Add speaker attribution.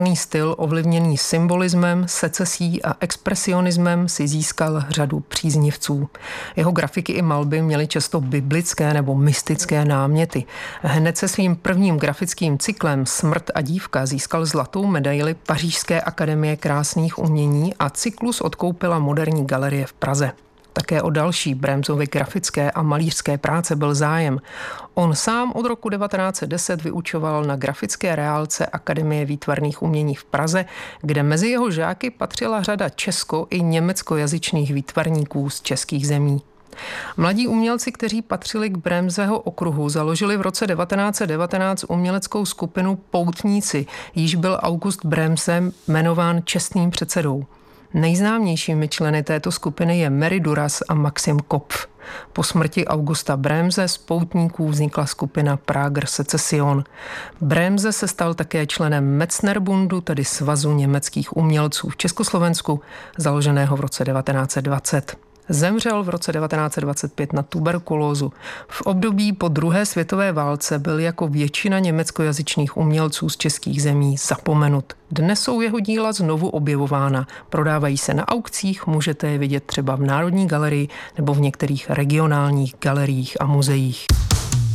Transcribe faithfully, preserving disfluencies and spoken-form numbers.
Speaker 1: styl ovlivněný symbolismem, secesí a expresionismem si získal řadu příznivců. Jeho grafiky i malby měly často biblické nebo mystické náměty. Hned se svým prvním grafickým cyklem Smrt a dívka získal zlatou medaili Pařížské akademie krásných umění a cyklus odkoupila Moderní galerie v Praze. Také o další Bremsovy grafické a malířské práce byl zájem. On sám od roku devatenáct set deset vyučoval na grafické reálce Akademie výtvarných umění v Praze, kde mezi jeho žáky patřila řada česko- i německojazyčných výtvarníků z českých zemí. Mladí umělci, kteří patřili k Bremseho okruhu, založili v roce devatenáct set devatenáct uměleckou skupinu Poutníci, jíž byl August Bremse jmenován čestným předsedou. Nejznámějšími členy této skupiny je Mary Duras a Maxim Kopf. Po smrti Augusta Bremse z Poutníků vznikla skupina Prager Secession. Bremse se stal také členem Metznerbundu, tedy Svazu německých umělců v Československu, založeného v roce devatenáct set dvacet. Zemřel v roce devatenáct set dvacet pět na tuberkulózu. V období po druhé světové válce byl jako většina německojazyčných umělců z českých zemí zapomenut. Dnes jsou jeho díla znovu objevována. Prodávají se na aukcích, můžete je vidět třeba v Národní galerii nebo v některých regionálních galeriích a muzeích.